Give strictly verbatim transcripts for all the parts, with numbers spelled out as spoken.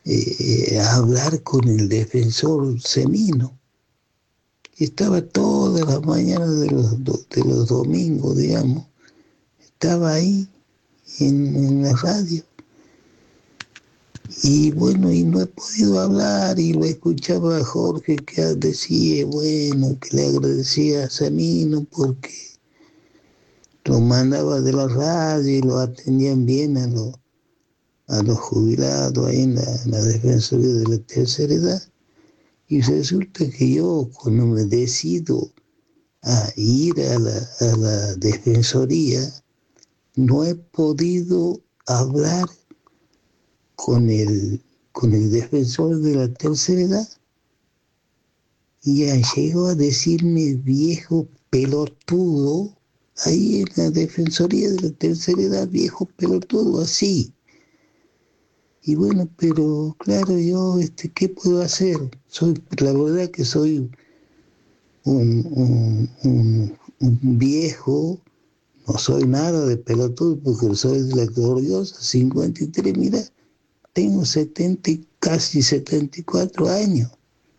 eh, a hablar con el defensor Semino. Estaba todas las mañanas de los, de los domingos, digamos, estaba ahí en, en la radio. Y bueno, y no he podido hablar, y lo escuchaba a Jorge que decía, bueno, que le agradecía a Semino porque lo mandaba de la radio y lo atendían bien a los, a los jubilados ahí en la, en la Defensoría de la Tercera Edad. Y resulta que yo, cuando me decido a ir a la, a la Defensoría, no he podido hablar con el, con el defensor de la tercera edad. Y ya llegó a decirme viejo pelotudo, ahí en la Defensoría de la Tercera Edad, viejo pelotudo, así. Y bueno, pero claro, yo, este, ¿qué puedo hacer? Soy, la verdad que soy un, un, un, un viejo, no soy nada de pelotudo, porque soy de la gloriosa cincuenta y tres, mira, tengo setenta, casi setenta y cuatro años.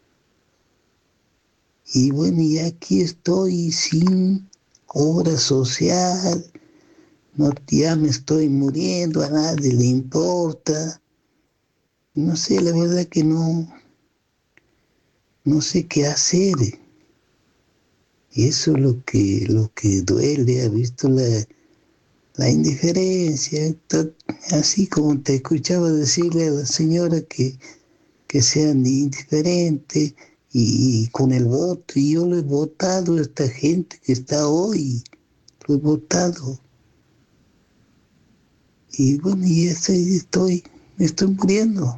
Y bueno, y aquí estoy sin obra social, no, ya me estoy muriendo, a nadie le importa. No sé, la verdad que no, no sé qué hacer. Y eso es lo que, lo que duele, ha visto la, la indiferencia, así como te escuchaba decirle a la señora que, que sean indiferentes y, y con el voto, y yo lo he votado a esta gente que está hoy, lo he votado. Y bueno, y estoy, estoy, me estoy muriendo.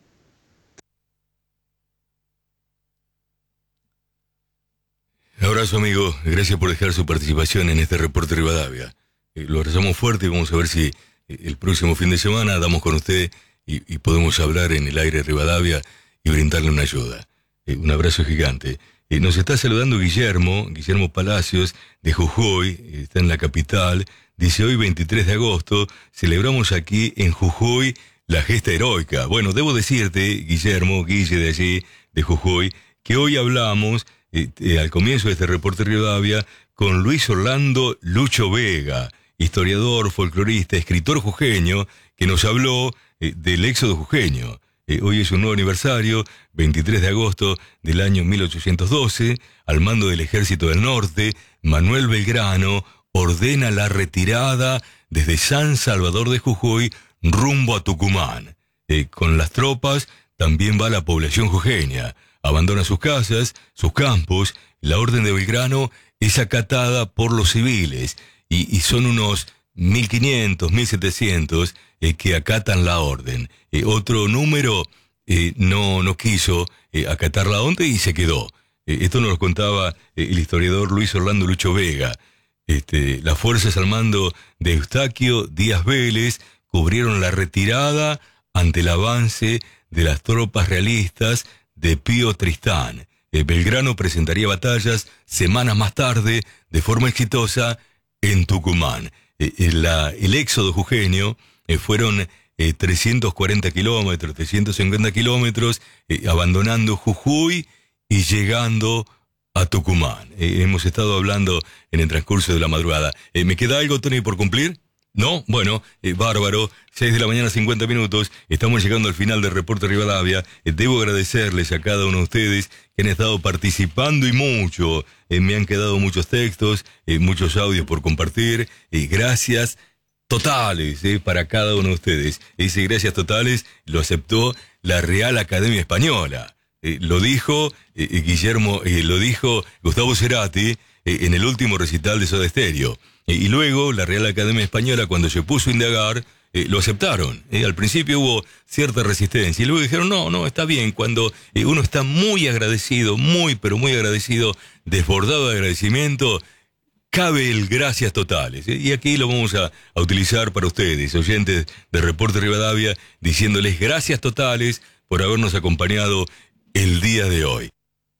Abrazo, amigo. Gracias por dejar su participación en este reporte Rivadavia. Eh, lo abrazamos fuerte y vamos a ver si eh, el próximo fin de semana damos con usted y, y podemos hablar en el aire Rivadavia y brindarle una ayuda. Eh, un abrazo gigante. Eh, nos está saludando Guillermo, Guillermo Palacios, de Jujuy, eh, está en la capital. Dice, hoy veintitrés de agosto, celebramos aquí en Jujuy la gesta heroica. Bueno, debo decirte, Guillermo, Guille de allí, de Jujuy, que hoy hablamos... Eh, eh, al comienzo de este reporte Rivadavia, con Luis Orlando Lucho Vega, historiador, folclorista, escritor jujeño, que nos habló eh, del éxodo jujeño. Eh, hoy es un nuevo aniversario, veintitrés de agosto del año mil ochocientos doce, al mando del Ejército del Norte, Manuel Belgrano ordena la retirada desde San Salvador de Jujuy rumbo a Tucumán. Eh, con las tropas también va la población jujeña. Abandona sus casas, sus campos. La orden de Belgrano es acatada por los civiles y, y son unos mil quinientos, mil setecientos eh, que acatan la orden. Eh, otro número eh, no, no quiso eh, acatar la orden y se quedó. Eh, esto nos lo contaba eh, el historiador Luis Orlando Lucho Vega. Este, las fuerzas al mando de Eustaquio Díaz Vélez cubrieron la retirada ante el avance de las tropas realistas de Pío Tristán. Eh, Belgrano presentaría batallas semanas más tarde, de forma exitosa, en Tucumán. Eh, eh, la, el éxodo jujeño eh, fueron eh, trescientos cuarenta kilómetros, trescientos cincuenta kilómetros, eh, abandonando Jujuy y llegando a Tucumán. Eh, hemos estado hablando en el transcurso de la madrugada. Eh, ¿Me queda algo, Tony, por cumplir? ¿No? Bueno, eh, bárbaro, seis de la mañana, cincuenta minutos, estamos llegando al final del reporte Rivadavia. Eh, debo agradecerles a cada uno de ustedes que han estado participando y mucho. Eh, me han quedado muchos textos, eh, muchos audios por compartir. Eh, gracias totales eh, para cada uno de ustedes. Ese gracias totales lo aceptó la Real Academia Española. Eh, lo dijo eh, Guillermo, eh, lo dijo Gustavo Cerati eh, en el último recital de Soda Stereo. Y luego la Real Academia Española, cuando se puso a indagar, eh, lo aceptaron. Eh, al principio hubo cierta resistencia y luego dijeron, no, no, está bien. Cuando eh, uno está muy agradecido, muy, pero muy agradecido, desbordado de agradecimiento, cabe el gracias totales. Eh, y aquí lo vamos a, a utilizar para ustedes, oyentes de Reporte Rivadavia, diciéndoles gracias totales por habernos acompañado el día de hoy.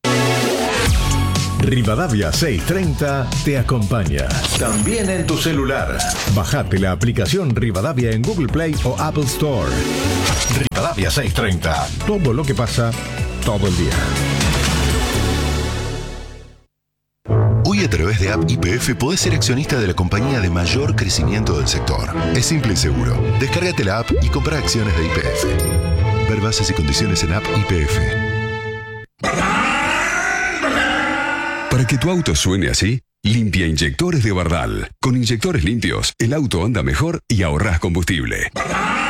Rivadavia seiscientos treinta te acompaña. También en tu celular. Bajate la aplicación Rivadavia en Google Play o Apple Store. Rivadavia. Rivadavia seiscientos treinta. Todo lo que pasa, todo el día. Hoy a través de App Y P F podés ser accionista de la compañía de mayor crecimiento del sector. Es simple y seguro. Descárgate la app y compra acciones de Y P F. Ver bases y condiciones en App Y P F. Para que tu auto suene así, limpia inyectores de Bardal. Con inyectores limpios, el auto anda mejor y ahorrás combustible.